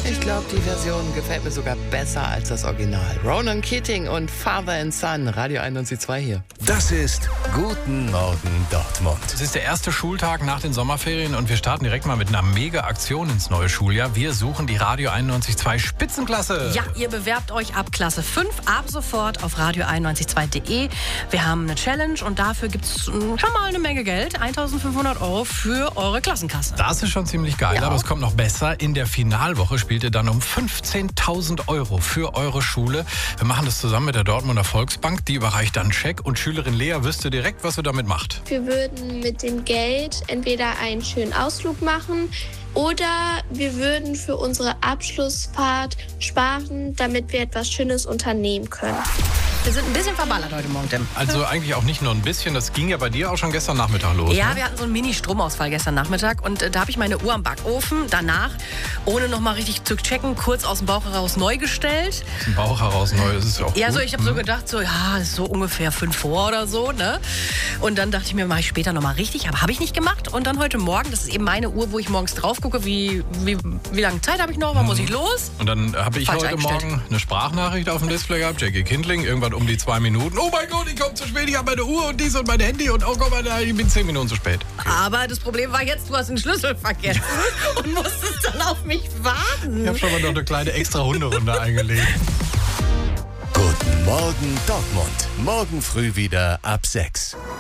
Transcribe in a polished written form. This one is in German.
Ich glaube, die Version gefällt mir sogar besser als das Original. Ronan Keating und Father and Son, Radio 91.2 hier. Das ist Guten Morgen Dortmund. Es ist der erste Schultag nach den Sommerferien und wir starten direkt mal mit einer Mega-Aktion ins neue Schuljahr. Wir suchen die Radio 91.2 Spitzenklasse. Ja, ihr bewerbt euch ab Klasse 5 ab sofort auf radio912.de. Wir haben eine Challenge und dafür gibt es schon mal eine Menge Geld. 1.500 € für eure Klassenkasse. Das ist schon ziemlich geil, Ja. aber es kommt noch besser. In der Finalwoche spielt ihr dann um 15.000 € für eure Schule. Wir machen das zusammen mit der Dortmunder Volksbank. Die überreicht dann einen Scheck und Schülerin Lea wüsste direkt, was sie damit macht. Wir würden mit dem Geld entweder einen schönen Ausflug machen oder wir würden für unsere Abschlussfahrt sparen, damit wir etwas Schönes unternehmen können. Wir sind ein bisschen verballert heute Morgen, Tim. Also eigentlich auch nicht nur ein bisschen, das ging ja bei dir auch schon gestern Nachmittag los. Ja, Ne? wir hatten so einen Mini-Stromausfall gestern Nachmittag und da habe ich meine Uhr am Backofen danach, ohne noch mal richtig zu checken, kurz aus dem Bauch heraus neu gestellt. Aus dem Bauch heraus neu, das ist ja auch Ja, gut. so ich habe so gedacht, so ja, ist so ungefähr 5 vor oder so, ne? Und dann dachte ich mir, mache ich später noch mal richtig, aber habe ich nicht gemacht. Und dann heute Morgen, das ist eben meine Uhr, wo ich morgens drauf gucke, wie lange Zeit habe ich noch, wann muss ich los? Und dann habe ich Falsch heute eingestellt. Morgen eine Sprachnachricht auf dem Display gehabt, Jackie Kindling, irgendwann um die 2 Minuten. Oh mein Gott, ich komme zu spät, ich habe meine Uhr und dies und mein Handy und oh Gott, ich bin 10 Minuten zu spät. Aber das Problem war jetzt, du hast den Schlüssel vergessen und musstest dann auf mich warten. Ich habe schon mal noch eine kleine extra Hunderunde eingelegt. Guten Morgen Dortmund. Morgen früh wieder ab 6.